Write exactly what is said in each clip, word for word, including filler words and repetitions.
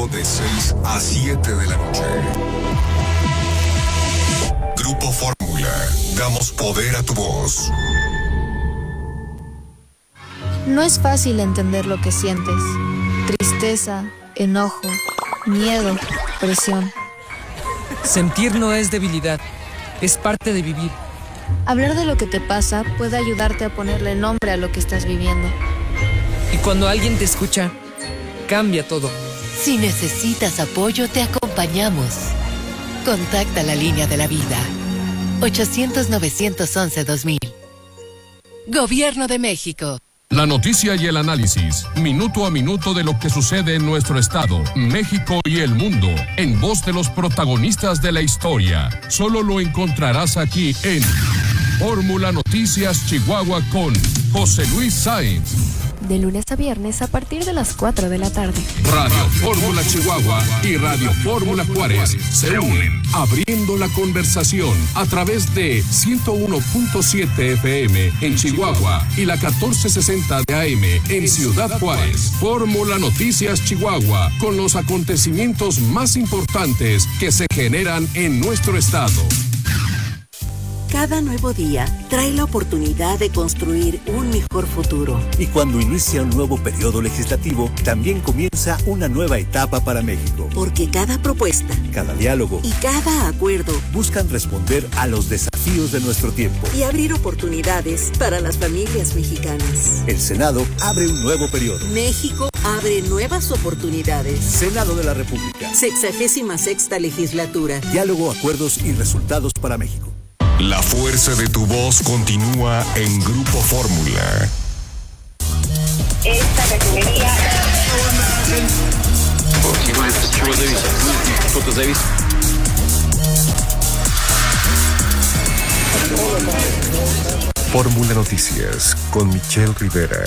domingo de seis a siete de la noche. Grupo Fórmula. Damos poder a tu voz. No es fácil entender lo que sientes. Tristeza, enojo, miedo, presión. Sentir no es debilidad, es parte de vivir. Hablar de lo que te pasa puede ayudarte a ponerle nombre a lo que estás viviendo. Y cuando alguien te escucha, cambia todo. Si necesitas apoyo, te acompañamos. Contacta la línea de la vida. ochocientos, novecientos once, dos mil. Gobierno de México. La noticia y el análisis, minuto a minuto de lo que sucede en nuestro estado, México y el mundo, en voz de los protagonistas de la historia. Solo lo encontrarás aquí en Fórmula Noticias Chihuahua con José Luis Sáenz. De lunes a viernes a partir de las cuatro de la tarde. Radio Fórmula Chihuahua y Radio Fórmula Juárez se unen, abriendo la conversación a través de ciento uno punto siete F M en Chihuahua y la catorce sesenta de A M en Ciudad Juárez. Fórmula Noticias Chihuahua, con los acontecimientos más importantes que se generan en nuestro estado. Cada nuevo día trae la oportunidad de construir un mejor futuro. Y cuando inicia un nuevo periodo legislativo, también comienza una nueva etapa para México. Porque cada propuesta, cada diálogo y cada acuerdo buscan responder a los desafíos de nuestro tiempo y abrir oportunidades para las familias mexicanas. El Senado abre un nuevo periodo. México abre nuevas oportunidades. Senado de la República. Sexagésima sexta legislatura. Diálogo, acuerdos y resultados para México. La fuerza de tu voz continúa en Grupo Fórmula. Esta refinería. Fórmula Noticias con Michelle Rivera.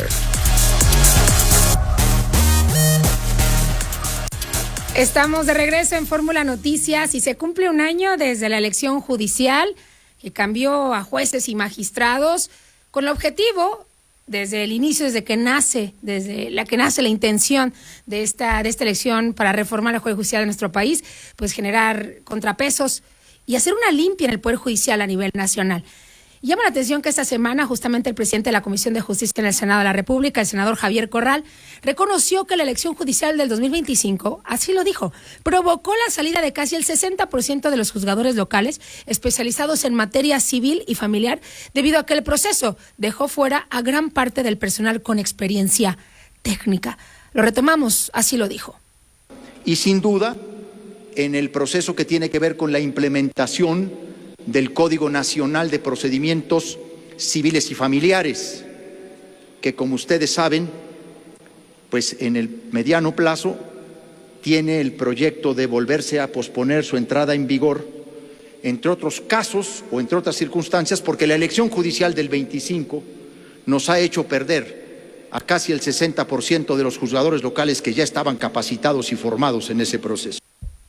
Estamos de regreso en Fórmula Noticias y se cumple un año desde la elección judicial que cambió a jueces y magistrados con el objetivo, desde el inicio, desde que nace, desde la que nace la intención de esta, de esta elección para reformar el Poder Judicial de nuestro país, pues generar contrapesos y hacer una limpia en el Poder Judicial a nivel nacional. Y llama la atención que esta semana justamente el presidente de la Comisión de Justicia en el Senado de la República, el senador Javier Corral, reconoció que la elección judicial del dos mil veinticinco, así lo dijo, provocó la salida de casi el sesenta por ciento de los juzgadores locales especializados en materia civil y familiar, debido a que el proceso dejó fuera a gran parte del personal con experiencia técnica. Lo retomamos, así lo dijo. Y sin duda, en el proceso que tiene que ver con la implementación del Código Nacional de Procedimientos Civiles y Familiares, que como ustedes saben, pues en el mediano plazo tiene el proyecto de volverse a posponer su entrada en vigor, entre otros casos o entre otras circunstancias, porque la elección judicial del veinticinco nos ha hecho perder a casi el sesenta por ciento de los juzgadores locales que ya estaban capacitados y formados en ese proceso.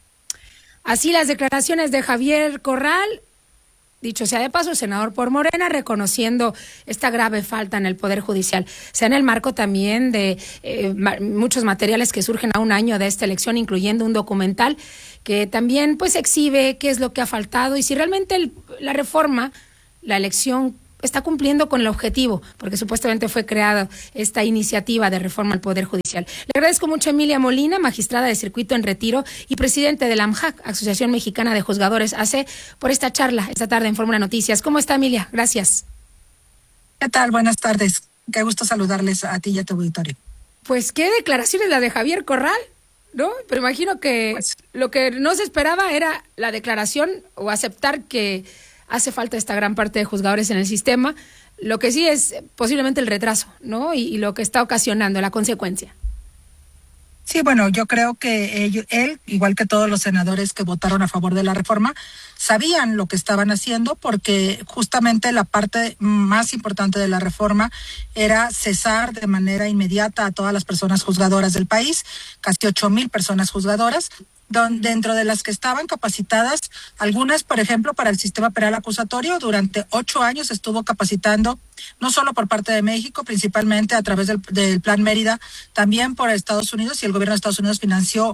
Así las declaraciones de Javier Corral. Dicho sea de paso, el senador por Morena, reconociendo esta grave falta en el Poder Judicial. Sea en el marco también de eh, ma- muchos materiales que surgen a un año de esta elección, incluyendo un documental que también pues exhibe qué es lo que ha faltado y si realmente el, la reforma, la elección está cumpliendo con el objetivo, porque supuestamente fue creada esta iniciativa de reforma al Poder Judicial. Le agradezco mucho a Emilia Molina, magistrada de circuito en retiro y presidente de la AMJAC, Asociación Mexicana de Juzgadores A C, por esta charla esta tarde en Fórmula Noticias. ¿Cómo está, Emilia? Gracias. ¿Qué tal? Buenas tardes. Qué gusto saludarles a ti y a tu auditorio. Pues qué declaraciones la de Javier Corral, ¿no? Pero imagino que pues, lo que no se esperaba era la declaración o aceptar que hace falta esta gran parte de juzgadores en el sistema. Lo que sí es posiblemente el retraso, ¿no? Y, y lo que está ocasionando, la consecuencia. Sí, bueno, yo creo que él, él, igual que todos los senadores que votaron a favor de la reforma, sabían lo que estaban haciendo, porque justamente la parte más importante de la reforma era cesar de manera inmediata a todas las personas juzgadoras del país, casi ocho mil personas juzgadoras, don, dentro de las que estaban capacitadas, algunas, por ejemplo, para el sistema penal acusatorio. Durante ocho años estuvo capacitando, no solo por parte de México, principalmente a través del, del Plan Mérida, también por Estados Unidos, y el gobierno de Estados Unidos financió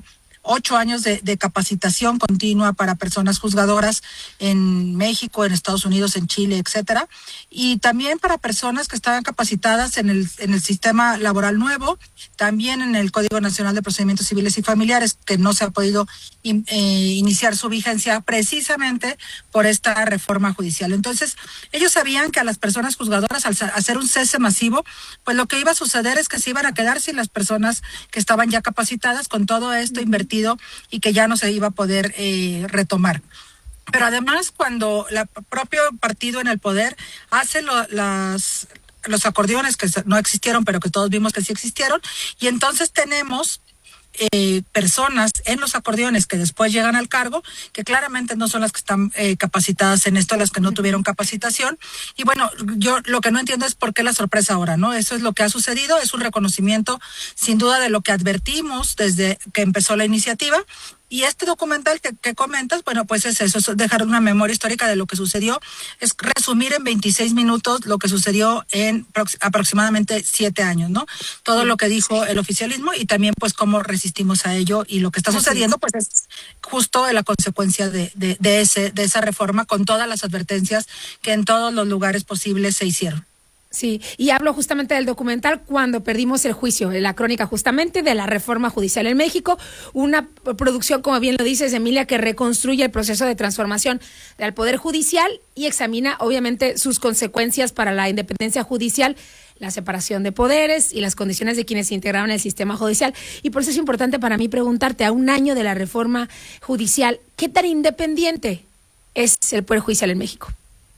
ocho años de, de capacitación continua para personas juzgadoras en México, en Estados Unidos, en Chile, etcétera, y también para personas que estaban capacitadas en el, en el sistema laboral nuevo, también en el Código Nacional de Procedimientos Civiles y Familiares, que no se ha podido in, eh, iniciar su vigencia precisamente por esta reforma judicial. Entonces, ellos sabían que a las personas juzgadoras, al hacer un cese masivo, pues lo que iba a suceder es que se iban a quedar sin las personas que estaban ya capacitadas con todo esto invertido y que ya no se iba a poder eh, retomar. Pero además, cuando el propio partido en el poder hace lo, las, los acordeones que no existieron, pero que todos vimos que sí existieron, y entonces tenemos Eh, personas en los acordeones que después llegan al cargo, que claramente no son las que están eh, capacitadas en esto, las que no tuvieron capacitación. Y bueno, yo lo que no entiendo es por qué la sorpresa ahora, ¿no? Eso es lo que ha sucedido, es un reconocimiento sin duda de lo que advertimos desde que empezó la iniciativa. Y este documental que, que comentas, bueno, pues es eso, es dejar una memoria histórica de lo que sucedió, es resumir en veintiséis minutos lo que sucedió en prox- aproximadamente siete años, ¿no? Todo sí. Lo que dijo el oficialismo y también pues cómo resistimos a ello, y lo que está sucediendo pues es justo la consecuencia de, de, de, ese, de esa reforma, con todas las advertencias que en todos los lugares posibles se hicieron. Sí, y hablo justamente del documental Cuando perdimos el juicio, la crónica justamente de la reforma judicial en México, una producción, como bien lo dices, Emilia, que reconstruye el proceso de transformación del Poder Judicial y examina, obviamente, sus consecuencias para la independencia judicial, la separación de poderes y las condiciones de quienes se integraban en el sistema judicial. Y por eso es importante para mí preguntarte, a un año de la reforma judicial, ¿qué tan independiente es el Poder Judicial en México?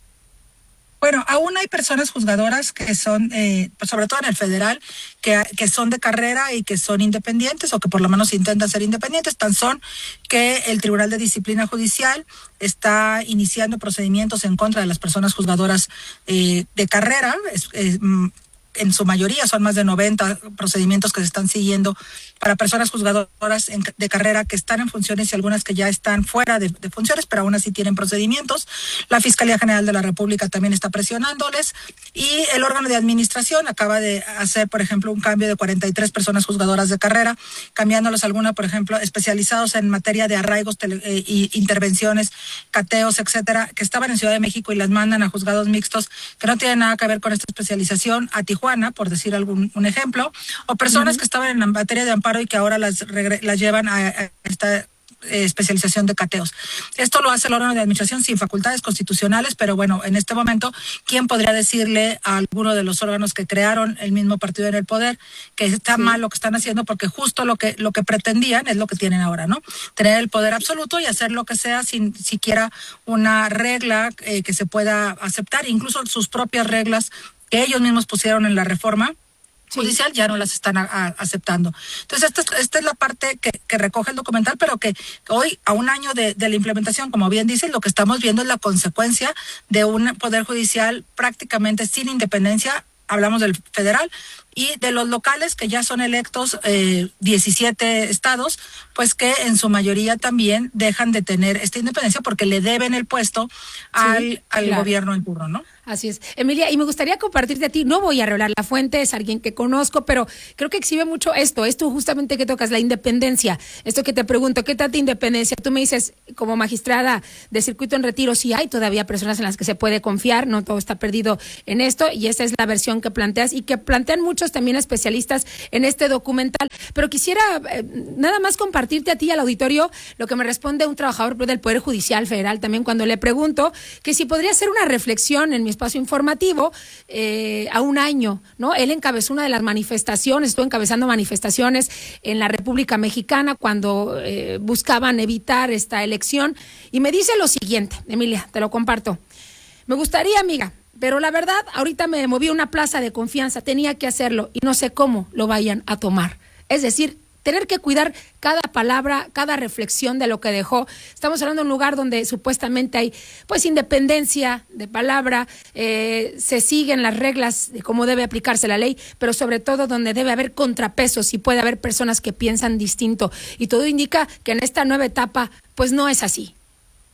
Bueno, aún hay personas juzgadoras que son, eh, pues sobre todo en el federal, que, que son de carrera y que son independientes, o que por lo menos intentan ser independientes. Tan son que el Tribunal de Disciplina Judicial está iniciando procedimientos en contra de las personas juzgadoras eh, de carrera. Es, es, en su mayoría son más de noventa procedimientos que se están siguiendo para personas juzgadoras en, de carrera que están en funciones y algunas que ya están fuera de, de funciones, pero aún así tienen procedimientos. La Fiscalía General de la República también está presionándoles, y el órgano de administración acaba de hacer, por ejemplo, un cambio de cuarenta y tres personas juzgadoras de carrera, cambiándolos algunas, por ejemplo, especializados en materia de arraigos tele, eh, y intervenciones, cateos, etcétera, que estaban en Ciudad de México y las mandan a juzgados mixtos que no tienen nada que ver con esta especialización, a Tijuana, por decir algún un ejemplo, o personas uh-huh. que estaban en la materia de amparo y que ahora las, regre- las llevan a, a esta eh, especialización de cateos. Esto lo hace el órgano de administración sin facultades constitucionales, pero bueno, en este momento, ¿quién podría decirle a alguno de los órganos que crearon el mismo partido en el poder que está sí. mal lo que están haciendo? Porque justo lo que lo que pretendían es lo que tienen ahora, ¿no? Tener el poder absoluto y hacer lo que sea sin siquiera una regla eh, que se pueda aceptar, incluso sus propias reglas que ellos mismos pusieron en la reforma judicial, sí. ya no las están a, a, aceptando. Entonces, esta, esta es la parte que, que recoge el documental, pero que hoy, a un año de, de la implementación, como bien dicen, lo que estamos viendo es la consecuencia de un poder judicial prácticamente sin independencia. Hablamos del federal y de los locales, que ya son electos eh, diecisiete estados, pues que en su mayoría también dejan de tener esta independencia porque le deben el puesto al, sí, al claro. gobierno en turno, ¿no? Así es. Emilia, y me gustaría compartirte a ti, no voy a revelar la fuente, es alguien que conozco, pero creo que exhibe mucho esto, esto justamente que tocas, la independencia. Esto que te pregunto, ¿qué tanta independencia? Tú me dices, como magistrada de circuito en retiro, sí hay todavía personas en las que se puede confiar, no todo está perdido en esto, y esa es la versión que planteas y que plantean muchos también especialistas en este documental. Pero quisiera eh, nada más compartirte a ti y al auditorio lo que me responde un trabajador del Poder Judicial Federal también cuando le pregunto que si podría hacer una reflexión en mi espacio informativo eh, a un año, ¿no? Él encabezó una de las manifestaciones, estuvo encabezando manifestaciones en la República Mexicana cuando eh, buscaban evitar esta elección, y me dice lo siguiente, Emilia, te lo comparto. Me gustaría, amiga, pero la verdad, ahorita me moví a una plaza de confianza, tenía que hacerlo y no sé cómo lo vayan a tomar. Es decir, tener que cuidar cada palabra, cada reflexión de lo que dejó. Estamos hablando de un lugar donde supuestamente hay pues independencia de palabra, eh, se siguen las reglas de cómo debe aplicarse la ley, pero sobre todo donde debe haber contrapesos y puede haber personas que piensan distinto. Y todo indica que en esta nueva etapa pues no es así.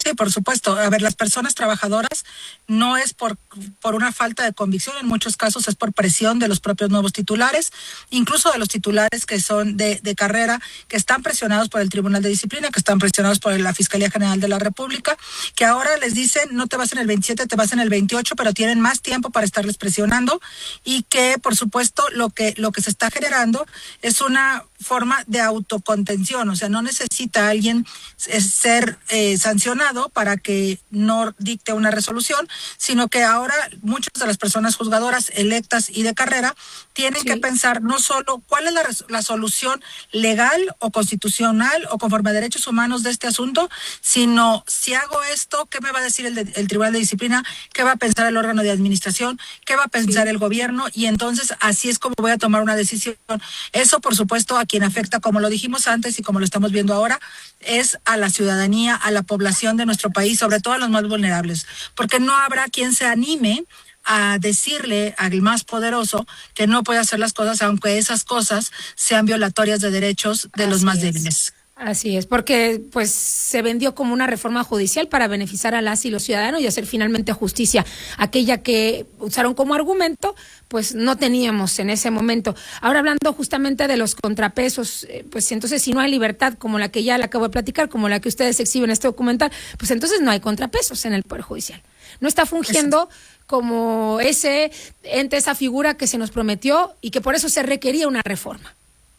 Sí, por supuesto. A ver, las personas trabajadoras no es por, por una falta de convicción, en muchos casos es por presión de los propios nuevos titulares, incluso de los titulares que son de, de carrera, que están presionados por el Tribunal de Disciplina, que están presionados por la Fiscalía General de la República, que ahora les dicen no te vas en el veintisiete, te vas en el veintiocho, pero tienen más tiempo para estarles presionando, y que por supuesto lo que, lo que se está generando es una forma de autocontención, o sea, no necesita alguien ser eh, sancionado para que no dicte una resolución, sino que ahora muchas de las personas juzgadoras electas y de carrera tienen sí. que pensar no solo cuál es la, la solución legal o constitucional o conforme a derechos humanos de este asunto, sino si hago esto, ¿qué me va a decir el, de, el Tribunal de Disciplina? ¿Qué va a pensar el órgano de administración? ¿Qué va a pensar sí. el gobierno? Y entonces así es como voy a tomar una decisión. Eso, por supuesto, a quien afecta, como lo dijimos antes y como lo estamos viendo ahora, es a la ciudadanía, a la población de nuestro país, sobre todo a los más vulnerables, porque no habrá quien se anime a decirle al más poderoso que no puede hacer las cosas, aunque esas cosas sean violatorias de derechos de Así los más es. débiles. Así es, porque pues se vendió como una reforma judicial para beneficiar a las y los ciudadanos y hacer finalmente justicia. Aquella que usaron como argumento, pues no teníamos en ese momento. Ahora, hablando justamente de los contrapesos, eh, pues entonces si no hay libertad como la que ya le acabo de platicar, como la que ustedes exhiben en este documental, pues entonces no hay contrapesos en el Poder Judicial. No está fungiendo como ese ente, esa figura que se nos prometió y que por eso se requería una reforma.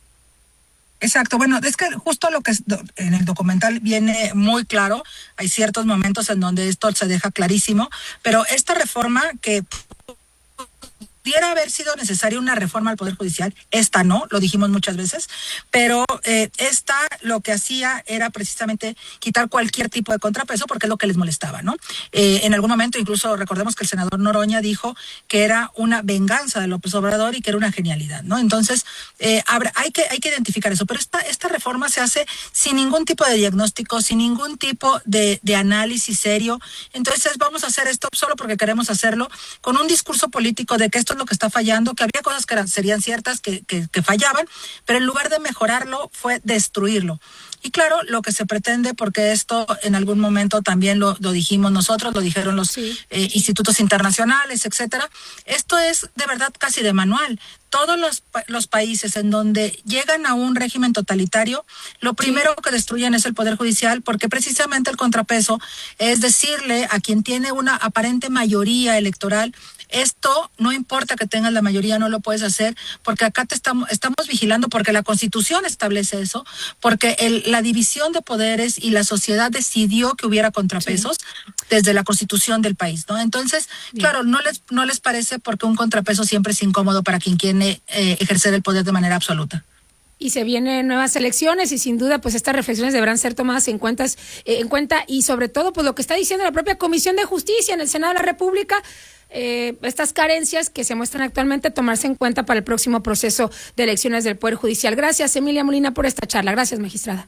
Exacto, bueno, es que justo lo que es en el documental viene muy claro, hay ciertos momentos en donde esto se deja clarísimo, pero esta reforma que pudiera haber sido necesaria una reforma al Poder Judicial, esta no, lo dijimos muchas veces, pero eh, esta lo que hacía era precisamente quitar cualquier tipo de contrapeso porque es lo que les molestaba, ¿no? Eh, en algún momento incluso recordemos que el senador Noroña dijo que era una venganza de López Obrador y que era una genialidad, ¿no? Entonces, eh, habrá, hay que hay que identificar eso, pero esta, esta reforma se hace sin ningún tipo de diagnóstico, sin ningún tipo de, de análisis serio, entonces vamos a hacer esto solo porque queremos hacerlo, con un discurso político de que esto es lo que está fallando, que había cosas que eran, serían ciertas, que, que, que fallaban, pero en lugar de mejorarlo fue destruirlo. Y claro, lo que se pretende, porque esto en algún momento también lo, lo dijimos nosotros, lo dijeron los sí. eh, institutos internacionales, etcétera, esto es de verdad casi de manual. Todos los, los países en donde llegan a un régimen totalitario, lo primero sí. que destruyen es el Poder Judicial, porque precisamente el contrapeso es decirle a quien tiene una aparente mayoría electoral, esto no importa que tengas la mayoría, no lo puedes hacer, porque acá te estamos, estamos vigilando, porque la Constitución establece eso, porque el, la división de poderes y la sociedad decidió que hubiera contrapesos sí. desde la Constitución del país, ¿no? Entonces, Bien. claro, no les, no les parece, porque un contrapeso siempre es incómodo para quien quiere eh, ejercer el poder de manera absoluta. Y se vienen nuevas elecciones y sin duda pues estas reflexiones deberán ser tomadas en, cuentas, eh, en cuenta y sobre todo pues lo que está diciendo la propia Comisión de Justicia en el Senado de la República, eh, estas carencias que se muestran actualmente tomarse en cuenta para el próximo proceso de elecciones del Poder Judicial. Gracias, Emilia Molina, por esta charla. Gracias, magistrada.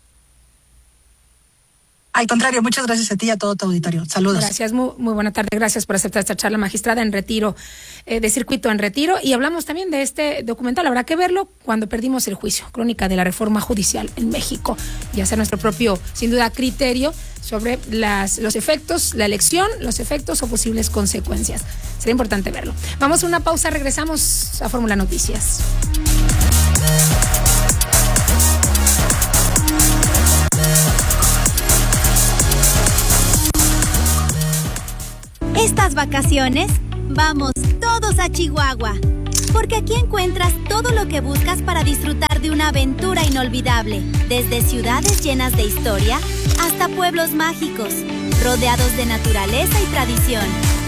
Al contrario, muchas gracias a ti y a todo tu auditorio. Saludos. Gracias, muy, muy buena tarde. Gracias por aceptar esta charla, magistrada, en retiro, eh, de circuito en retiro. Y hablamos también de este documental. Habrá que verlo cuando perdimos el juicio. Crónica de la reforma judicial en México. Y hacer nuestro propio, sin duda, criterio sobre las, los efectos, la elección, los efectos o posibles consecuencias. Será importante verlo. Vamos a una pausa. Regresamos a Fórmula Noticias. Estas vacaciones, vamos todos a Chihuahua, porque aquí encuentras todo lo que buscas para disfrutar de una aventura inolvidable, desde ciudades llenas de historia hasta pueblos mágicos, rodeados de naturaleza y tradición.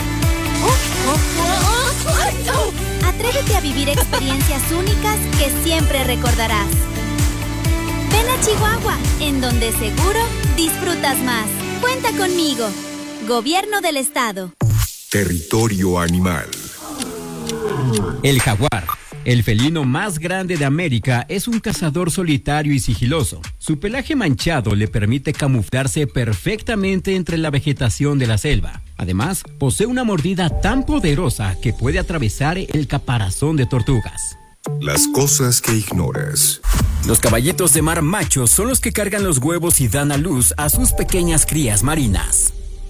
Atrévete a vivir experiencias únicas que siempre recordarás. Ven a Chihuahua, en donde seguro disfrutas más. Cuenta conmigo. Gobierno del Estado. Territorio animal. El jaguar, el felino más grande de América, es un cazador solitario y sigiloso. Su pelaje manchado le permite camuflarse perfectamente entre la vegetación de la selva. Además, posee una mordida tan poderosa que puede atravesar el caparazón de tortugas. Las cosas que ignoras. Los caballitos de mar machos son los que cargan los huevos y dan a luz a sus pequeñas crías marinas.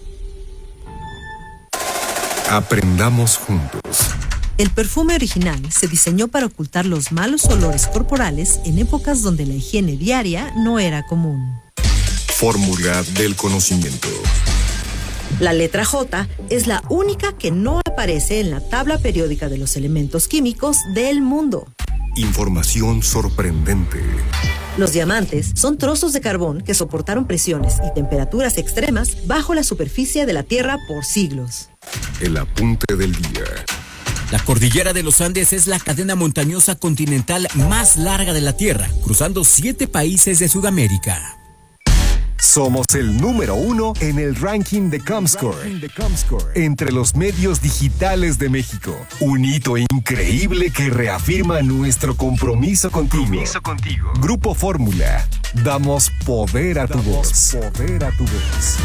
Aprendamos juntos. El perfume original se diseñó para ocultar los malos olores corporales en épocas donde la higiene diaria no era común. Fórmula del conocimiento. La letra J es la única que no aparece en la tabla periódica de los elementos químicos del mundo. Información sorprendente. Los diamantes son trozos de carbón que soportaron presiones y temperaturas extremas bajo la superficie de la Tierra por siglos. El apunte del día. La cordillera de los Andes es la cadena montañosa continental más larga de la Tierra, cruzando siete países de Sudamérica. Somos el número uno en el ranking de Comscore, entre los medios digitales de México. Un hito increíble que reafirma nuestro compromiso contigo. Compromiso contigo. Grupo Fórmula. Damos poder a tu voz. Poder a tu voz.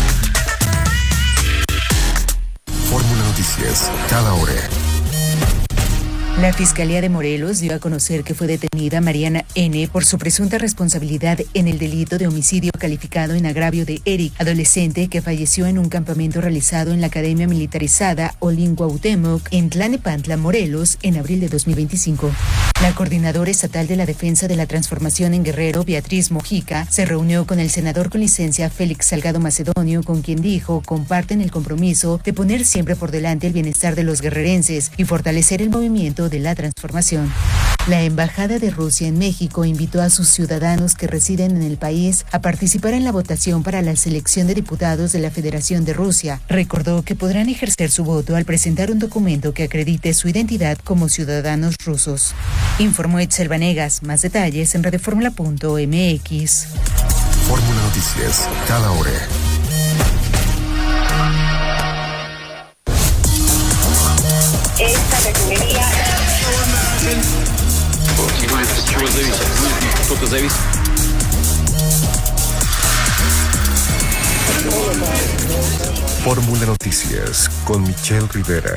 Fórmula Noticias, cada hora. La Fiscalía de Morelos dio a conocer que fue detenida Mariana N. por su presunta responsabilidad en el delito de homicidio calificado en agravio de Eric, adolescente que falleció en un campamento realizado en la Academia Militarizada Olin Cuauhtémoc en Tlalnepantla, Morelos, en abril de dos mil veinticinco. La coordinadora estatal de la Defensa de la Transformación en Guerrero, Beatriz Mojica, se reunió con el senador con licencia Félix Salgado Macedonio, con quien dijo comparten el compromiso de poner siempre por delante el bienestar de los guerrerenses y fortalecer el movimiento de la transformación. La Embajada de Rusia en México invitó a sus ciudadanos que residen en el país a participar en la votación para la selección de diputados de la Federación de Rusia. Recordó que podrán ejercer su voto al presentar un documento que acredite su identidad como ciudadanos rusos. Informó Etzel Vanegas. Más detalles en radioformula punto m x. Fórmula Noticias, cada hora. Esta refinería. Fórmula Noticias con Michelle Rivera.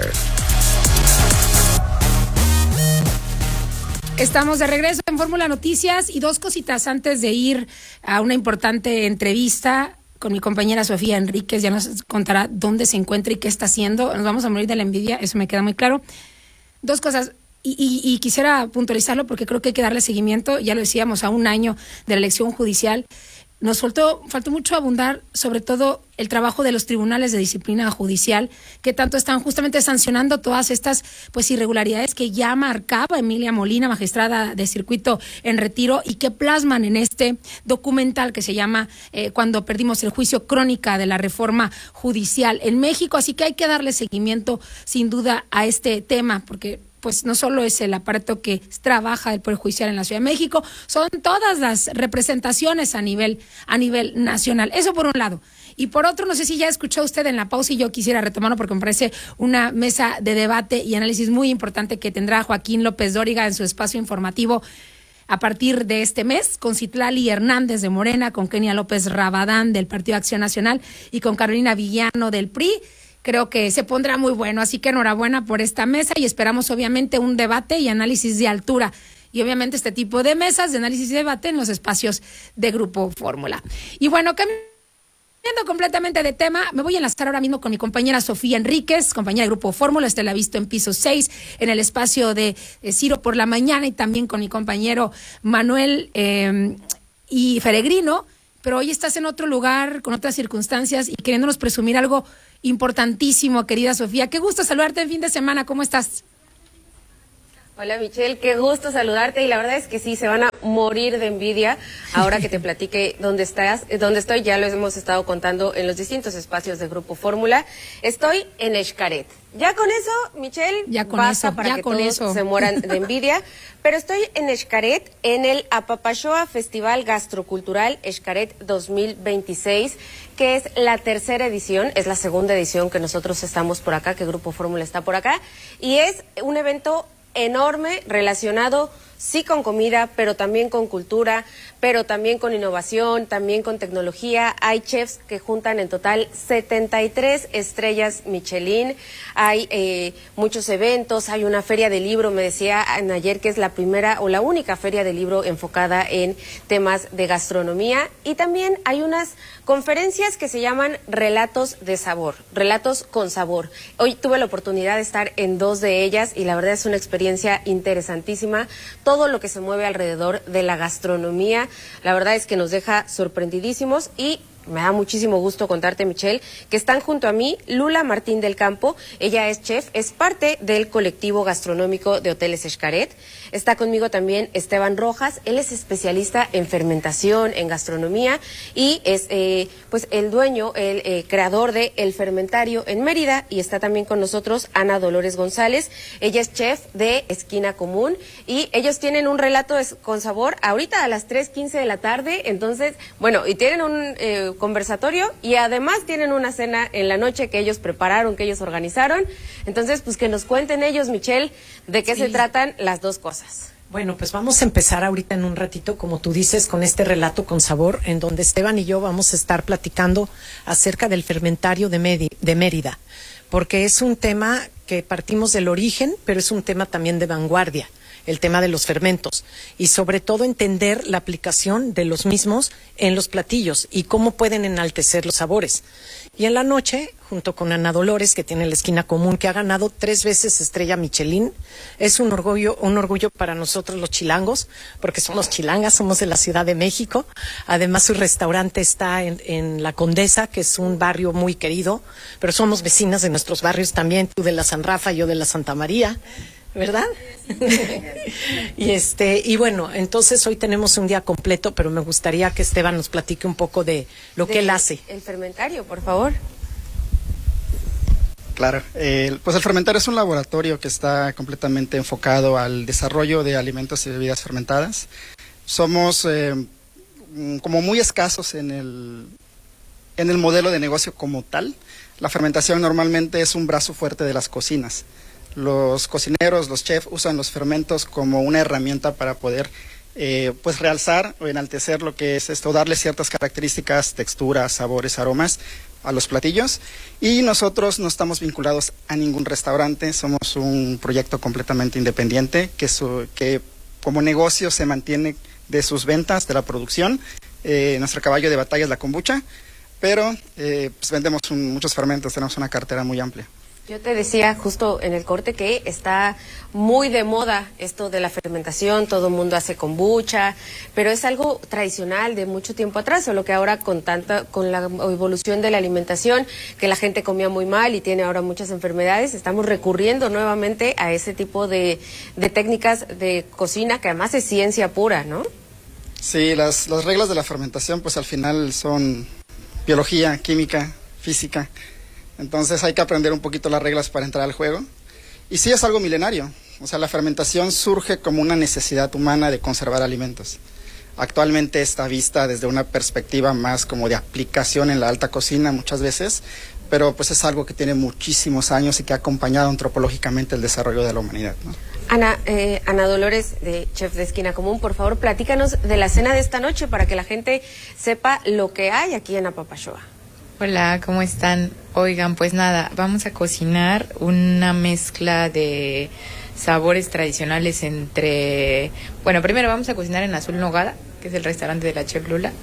Estamos de regreso en Fórmula Noticias y dos cositas antes de ir a una importante entrevista con mi compañera Sofía Enríquez. Ya nos contará dónde se encuentra y qué está haciendo. Nos vamos a morir de la envidia, eso me queda muy claro. Dos cosas, y, y, y quisiera puntualizarlo porque creo que hay que darle seguimiento. Ya lo decíamos, a un año de la elección judicial. Nos faltó, faltó mucho abundar sobre todo el trabajo de los tribunales de disciplina judicial, que tanto están justamente sancionando todas estas pues irregularidades que ya marcaba Emilia Molina, magistrada de circuito en retiro, y que plasman en este documental que se llama eh, Cuando perdimos el juicio, crónica de la reforma judicial en México. Así que hay que darle seguimiento sin duda a este tema, porque pues no solo es el aparato que trabaja el Poder Judicial en la Ciudad de México, son todas las representaciones a nivel, a nivel nacional. Eso por un lado. Y por otro, no sé si ya escuchó usted en la pausa y yo quisiera retomarlo porque me parece una mesa de debate y análisis muy importante que tendrá Joaquín López Dóriga en su espacio informativo a partir de este mes, con Citlali Hernández de Morena, con Kenia López Rabadán del Partido Acción Nacional y con Carolina Villano del P R I. Creo que se pondrá muy bueno, así que enhorabuena por esta mesa y esperamos obviamente un debate y análisis de altura. Y obviamente este tipo de mesas de análisis y debate en los espacios de Grupo Fórmula. Y bueno, cambiando completamente de tema, me voy a enlazar ahora mismo con mi compañera Sofía Enríquez, compañera de Grupo Fórmula. Este la ha visto en piso seis, en el espacio de eh, Ciro por la mañana, y también con mi compañero Manuel eh, y Feregrino. Pero hoy estás en otro lugar, con otras circunstancias y queriéndonos presumir algo importantísimo, querida Sofía. Qué gusto saludarte en fin de semana. ¿Cómo estás? Hola Michelle, qué gusto saludarte, y la verdad es que sí, se van a morir de envidia ahora que te platique dónde estás, dónde estoy. Ya lo hemos estado contando en los distintos espacios de Grupo Fórmula. Estoy en Xcaret. Ya con eso, Michelle, ya con basta eso, para ya que con todos eso. se mueran de envidia. Pero estoy en Xcaret, en el Apapachoa Festival Gastrocultural Xcaret dos mil veintiséis, que es la tercera edición, es la segunda edición que nosotros estamos por acá, que Grupo Fórmula está por acá, y es un evento enorme relacionado sí con comida, pero también con cultura, pero también con innovación, también con tecnología. Hay chefs que juntan en total setenta y tres estrellas Michelin, hay eh, muchos eventos, hay una feria de libro, me decía ayer que es la primera o la única feria de libro enfocada en temas de gastronomía, y también hay unas conferencias que se llaman Relatos de Sabor, Relatos con Sabor. Hoy tuve la oportunidad de estar en dos de ellas y la verdad es una experiencia interesantísima. Todo lo que se mueve alrededor de la gastronomía, la verdad es que nos deja sorprendidísimos, y me da muchísimo gusto contarte, Michelle, que están junto a mí Lula Martín del Campo. Ella es chef, es parte del colectivo gastronómico de Hoteles Xcaret. Está conmigo también Esteban Rojas, él es especialista en fermentación, en gastronomía, y es eh, pues el dueño, el eh, creador de El Fermentario en Mérida, y está también con nosotros Ana Dolores González. Ella es chef de Esquina Común, y ellos tienen un relato de, con sabor ahorita a las tres quince de la tarde. Entonces, bueno, y tienen un eh, conversatorio, y además tienen una cena en la noche que ellos prepararon, que ellos organizaron. Entonces, pues que nos cuenten ellos, Michelle, de qué sí. se tratan las dos cosas. Bueno, pues vamos a empezar ahorita en un ratito, como tú dices, con este relato con sabor, en donde Esteban y yo vamos a estar platicando acerca del Fermentario de, Medi- de Mérida, porque es un tema que partimos del origen, pero es un tema también de vanguardia, el tema de los fermentos, y sobre todo entender la aplicación de los mismos en los platillos y cómo pueden enaltecer los sabores. Y en la noche, junto con Ana Dolores, que tiene la Esquina Común, que ha ganado tres veces estrella Michelin, es un orgullo, un orgullo para nosotros los chilangos, porque somos chilangas, somos de la Ciudad de México. Además, su restaurante está en, en La Condesa, que es un barrio muy querido, pero somos vecinas de nuestros barrios también, tú de la San Rafa, yo de la Santa María, ¿verdad? y este y bueno, entonces hoy tenemos un día completo, pero me gustaría que Esteban nos platique un poco de lo de que él hace. El fermentario, por favor. Claro, eh, pues el fermentario es un laboratorio que está completamente enfocado al desarrollo de alimentos y bebidas fermentadas. Somos eh, como muy escasos en el, en el modelo de negocio como tal. La fermentación normalmente es un brazo fuerte de las cocinas. Los cocineros, los chefs usan los fermentos como una herramienta para poder eh, pues realzar o enaltecer lo que es esto, darle ciertas características, texturas, sabores, aromas a los platillos. Y nosotros no estamos vinculados a ningún restaurante, somos un proyecto completamente independiente que, su, que como negocio se mantiene de sus ventas, de la producción. Eh, nuestro caballo de batalla es la kombucha, pero eh, pues vendemos un, muchos fermentos, tenemos una cartera muy amplia. Yo te decía justo en el corte que está muy de moda esto de la fermentación, todo el mundo hace kombucha, pero es algo tradicional de mucho tiempo atrás, solo que ahora con tanta, con la evolución de la alimentación, que la gente comía muy mal y tiene ahora muchas enfermedades, estamos recurriendo nuevamente a ese tipo de, de técnicas de cocina, que además es ciencia pura, ¿no? Sí, las, las reglas de la fermentación pues al final son biología, química, física. Entonces hay que aprender un poquito las reglas para entrar al juego. Y sí es algo milenario. O sea, la fermentación surge como una necesidad humana de conservar alimentos. Actualmente está vista desde una perspectiva más como de aplicación en la alta cocina muchas veces, pero pues es algo que tiene muchísimos años y que ha acompañado antropológicamente el desarrollo de la humanidad, ¿no? Ana, eh, Ana Dolores, de Chef de Esquina Común, por favor, platícanos de la cena de esta noche para que la gente sepa lo que hay aquí en Apapachua. Hola, ¿cómo están? Oigan, pues nada, vamos a cocinar una mezcla de sabores tradicionales entre... Bueno, primero vamos a cocinar en Azul Nogada, que es el restaurante de la Chef Lula,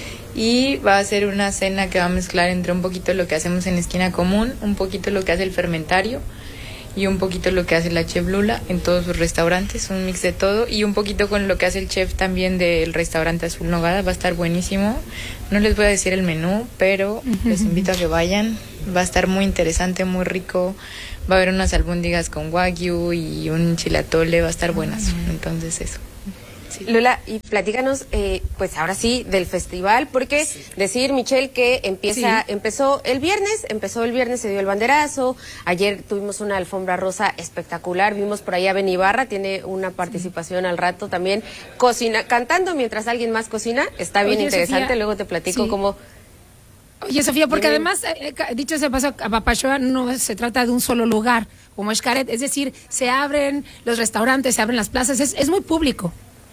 y va a ser una cena que va a mezclar entre un poquito lo que hacemos en Esquina Común, un poquito lo que hace el Fermentario y un poquito lo que hace la Chef Lula en todos sus restaurantes, un mix de todo, y un poquito con lo que hace el chef también del restaurante Azul Nogada. Va a estar buenísimo. No les voy a decir el menú, pero uh-huh. les invito a que vayan. Va a estar muy interesante, muy rico. Va a haber unas albóndigas con wagyu y un chilatole, va a estar buenas. Uh-huh. Entonces eso. Sí. Lula, y platícanos, eh, pues ahora sí, del festival, porque sí. decir, Michelle, que empieza, sí. empezó el viernes, empezó el viernes, se dio el banderazo, ayer tuvimos una alfombra rosa espectacular, vimos por ahí a Ben Ibarra, tiene una participación sí. al rato también, cocina, cantando mientras alguien más cocina, está bien Oye, interesante, Sofía, luego te platico sí. cómo... Oye, Sofía, porque además, eh, dicho ese paso, Apapachua no se trata de un solo lugar, como Xcaret, es decir, se abren los restaurantes, se abren las plazas, es, es muy público.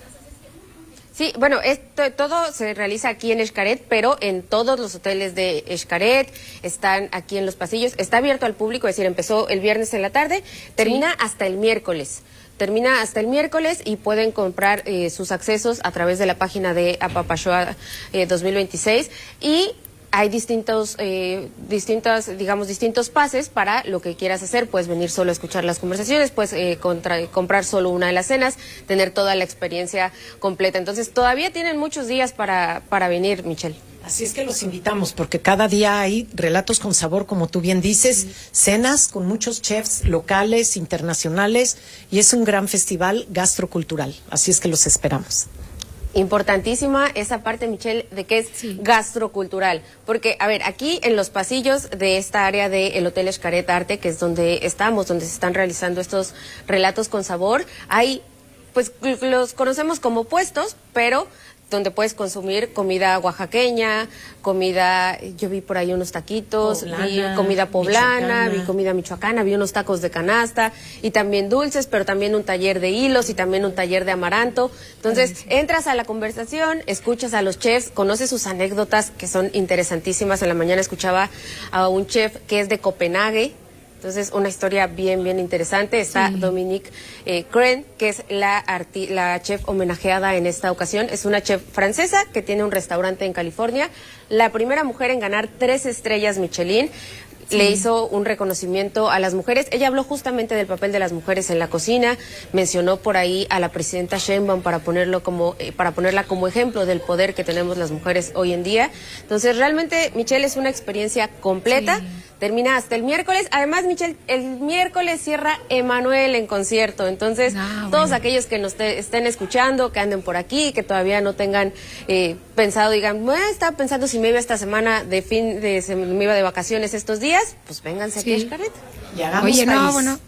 Sí, bueno, esto todo se realiza aquí en Xcaret, pero en todos los hoteles de Xcaret, están aquí en los pasillos, está abierto al público, es decir, empezó el viernes en la tarde, termina sí. hasta el miércoles. Termina hasta el miércoles y pueden comprar eh, sus accesos a través de la página de Apapachua eh, dos mil veintiséis y hay distintos, eh, distintos, digamos, distintos pases para lo que quieras hacer. Puedes venir solo a escuchar las conversaciones, puedes eh, contra, comprar solo una de las cenas, tener toda la experiencia completa. Entonces, todavía tienen muchos días para, para venir, Michelle. Así es que los invitamos, porque cada día hay relatos con sabor, como tú bien dices, sí. cenas con muchos chefs locales, internacionales, y es un gran festival gastrocultural. Así es que los esperamos. Importantísima esa parte, Michelle, de que es sí. gastrocultural, porque, a ver, aquí en los pasillos de esta área del Hotel Xcaret Arte, que es donde estamos, donde se están realizando estos relatos con sabor, hay, pues, los conocemos como puestos, pero donde puedes consumir comida oaxaqueña, comida, yo vi por ahí unos taquitos, poblana, vi comida poblana, michoacana. vi comida michoacana, vi unos tacos de canasta y también dulces, pero también un taller de hilos y también un taller de amaranto. Entonces, sí. entras a la conversación, escuchas a los chefs, conoces sus anécdotas que son interesantísimas. En la mañana escuchaba a un chef que es de Copenhague. Entonces, una historia bien, bien interesante. Está sí. Dominique eh, Cren, que es la, arti la chef homenajeada en esta ocasión. Es una chef francesa que tiene un restaurante en California. La primera mujer en ganar tres estrellas Michelin. Sí. Le hizo un reconocimiento a las mujeres. Ella habló justamente del papel de las mujeres en la cocina, mencionó por ahí a la presidenta Sheinbaum para ponerlo como eh, para ponerla como ejemplo del poder que tenemos las mujeres hoy en día. Entonces, realmente, Michelle, es una experiencia completa. Sí. Termina hasta el miércoles. Además, Michelle, el miércoles cierra Emanuel en concierto. Entonces, ah, todos bueno. aquellos que nos te, estén escuchando, que anden por aquí, que todavía no tengan eh, pensado, digan, bueno, estaba pensando si me iba esta semana de fin, de se me iba de vacaciones estos días, pues vénganse sí. aquí a Xcaret. Y hagamos Oye, país. no, bueno.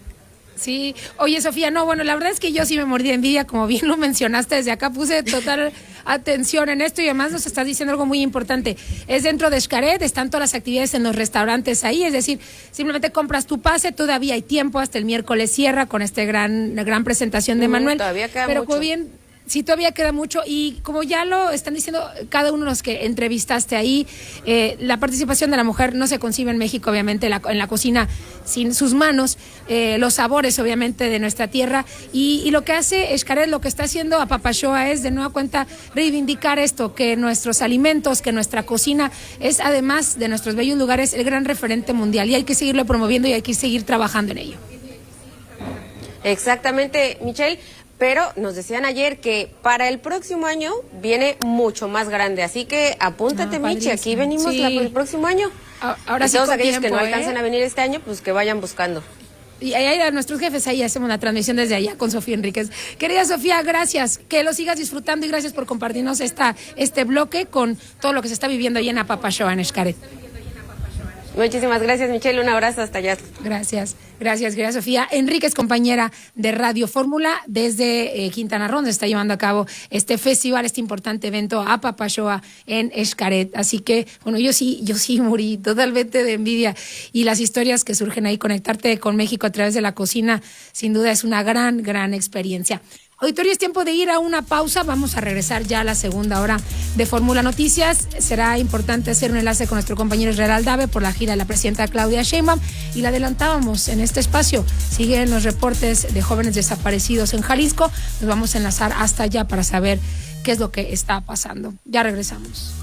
Sí, oye Sofía, no, bueno, la verdad es que yo sí me mordí de envidia, como bien lo mencionaste, desde acá puse total atención en esto y además nos estás diciendo algo muy importante. Es dentro de Xcaret, están todas las actividades en los restaurantes ahí, es decir, simplemente compras tu pase, todavía hay tiempo, hasta el miércoles cierra con esta gran, gran presentación de Manuel. Todavía queda pero mucho. Muy bien. Sí, todavía queda mucho y como ya lo están diciendo cada uno de los que entrevistaste ahí, eh, la participación de la mujer no se concibe en México, obviamente, la, en la cocina sin sus manos, eh, los sabores, obviamente, de nuestra tierra y, y lo que hace Xcaret, lo que está haciendo Apapachua es, de nueva cuenta, reivindicar esto, que nuestros alimentos, que nuestra cocina es, además de nuestros bellos lugares, el gran referente mundial y hay que seguirlo promoviendo y hay que seguir trabajando en ello. Exactamente, Michelle. Pero nos decían ayer que para el próximo año viene mucho más grande, así que apúntate, ah, Michi, aquí venimos sí. la, el próximo año. Ahora y sí todos aquellos tiempo, que no ¿eh? alcanzan a venir este año, pues que vayan buscando. Y ahí a nuestros jefes, ahí hacemos la transmisión desde allá con Sofía Enríquez. Querida Sofía, gracias, que lo sigas disfrutando y gracias por compartirnos esta, este bloque con todo lo que se está viviendo ahí en Apapachua, en Xcaret. Muchísimas gracias, Michelle. Un abrazo hasta allá. Gracias, gracias, querida Sofía. Enríquez, compañera de Radio Fórmula desde eh, Quintana Roo, donde está llevando a cabo este festival, este importante evento Apapachua en Xcaret. Así que, bueno, yo sí, yo sí morí totalmente de envidia. Y las historias que surgen ahí, conectarte con México a través de la cocina, sin duda es una gran, gran experiencia. Auditorio, es tiempo de ir a una pausa. Vamos a regresar ya a la segunda hora de Fórmula Noticias. Será importante hacer un enlace con nuestro compañero Israel Aldave por la gira de la presidenta Claudia Sheinbaum. Y la adelantábamos en este espacio. Siguen los reportes de jóvenes desaparecidos en Jalisco. Nos vamos a enlazar hasta allá para saber qué es lo que está pasando. Ya regresamos.